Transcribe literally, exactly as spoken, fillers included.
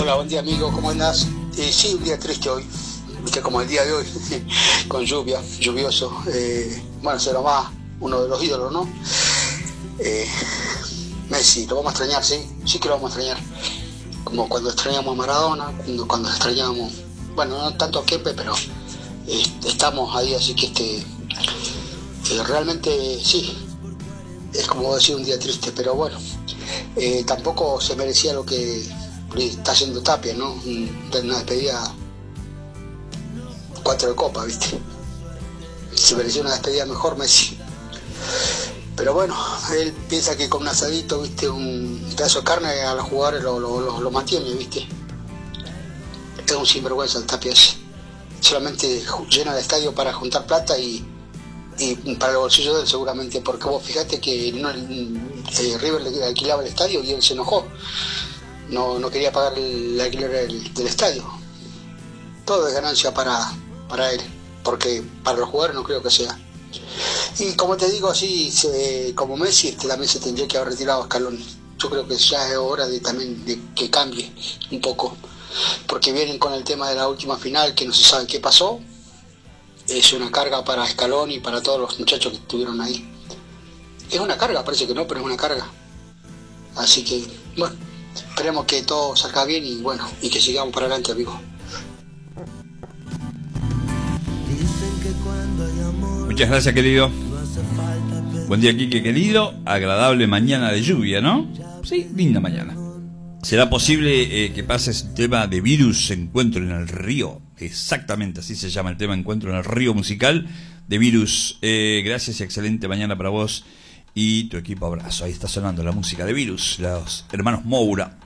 Hola, buen día amigo, ¿cómo andás? Eh, sí, un día triste hoy, viste, como el día de hoy, con lluvia, lluvioso. Eh, bueno, será más uno de los ídolos, ¿no? Eh, Messi, lo vamos a extrañar, sí, sí que lo vamos a extrañar. Como cuando extrañamos a Maradona, cuando, cuando extrañamos, bueno, no tanto a Kepe, pero eh, estamos ahí, así que este, eh, realmente sí, es como decir un día triste, pero bueno, eh, tampoco se merecía lo que está haciendo Tapia, ¿no? Una despedida cuatro de copa, ¿viste? Se merecía una despedida mejor Messi. Pero bueno, él piensa que con un asadito, ¿viste? Un pedazo de carne a los jugadores lo, lo, lo, lo mantiene, ¿viste? Es un sinvergüenza el Tapia ese. Solamente llena el estadio para juntar plata y, y para el bolsillo de él seguramente, porque vos fijate que no, eh, River le alquilaba el estadio y él se enojó. No, no quería pagar el alquiler del, del estadio. Todo es ganancia para, para él, porque para los jugadores no creo que sea. Y como te digo, así se, como Messi, este también se tendría que haber retirado a Scaloni. Yo creo que ya es hora de también de que cambie un poco, porque vienen con el tema de la última final que no se sabe qué pasó. Es una carga para Scaloni y para todos los muchachos que estuvieron ahí. Es una carga, parece que no, pero es una carga. Así que, bueno, esperemos que todo salga bien y bueno, y que sigamos para adelante, amigo. Muchas gracias, querido. Buen día, Quique, querido. Agradable mañana de lluvia, ¿no? Sí, linda mañana. ¿Será posible eh, que pases el tema de Virus, Encuentro en el Río? Exactamente, así se llama el tema, Encuentro en el Río musical de Virus. Eh, gracias y excelente mañana para vos y tu equipo. Abrazo. Ahí está sonando la música de Virus, los hermanos Moura.